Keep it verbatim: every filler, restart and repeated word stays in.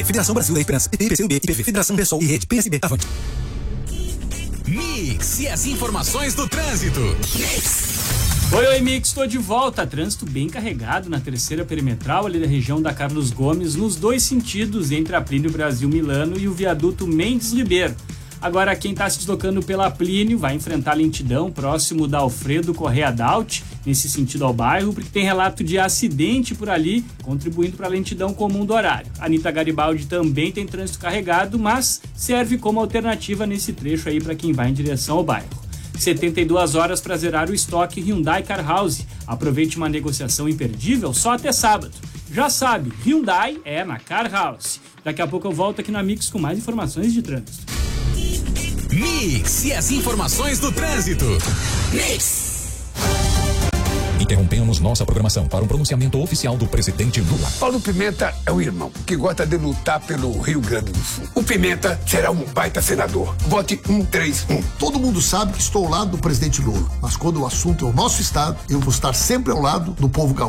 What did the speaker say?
Federação Brasil da Esperança, P T, P C U B, I P V, Federação Pessoal e Rede, P S B, Avante. Mix e as informações do trânsito. Mix. Oi, oi, Mix, estou de volta. Trânsito bem carregado na terceira perimetral, ali da região da Carlos Gomes, nos dois sentidos, entre a Plínio Brasil Milano e o viaduto Mendes Ribeiro. Agora, quem está se deslocando pela Plínio vai enfrentar lentidão próximo da Alfredo Correia Daut, nesse sentido ao bairro, porque tem relato de acidente por ali, contribuindo para a lentidão comum do horário. A Anita Garibaldi também tem trânsito carregado, mas serve como alternativa nesse trecho aí para quem vai em direção ao bairro. setenta e duas horas para zerar o estoque Hyundai Car House. Aproveite uma negociação imperdível só até sábado. Já sabe, Hyundai é na Car House. Daqui a pouco eu volto aqui na Mix com mais informações de trânsito. Mix e as informações do trânsito. Mix. Interrompemos nossa programação para um pronunciamento oficial do presidente Lula. Paulo Pimenta é um irmão que gosta de lutar pelo Rio Grande do Sul. O Pimenta será um baita senador. Vote um três um. Todo mundo sabe que estou ao lado do presidente Lula, mas quando o assunto é o nosso estado, eu vou estar sempre ao lado do povo gaúcho.